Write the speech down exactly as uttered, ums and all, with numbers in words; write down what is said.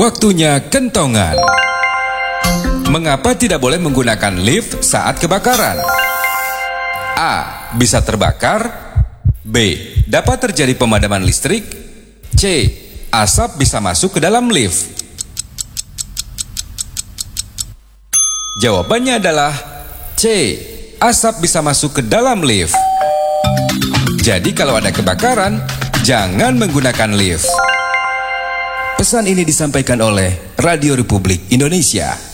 Waktunya kentongan. Mengapa tidak boleh menggunakan lift saat kebakaran? A. Bisa terbakar. B. Dapat terjadi pemadaman listrik. C. Asap bisa masuk ke dalam lift. Jawabannya adalah C. Asap bisa masuk ke dalam lift. Jadi kalau ada kebakaran, jangan menggunakan lift. Pesan ini disampaikan oleh Radio Republik Indonesia.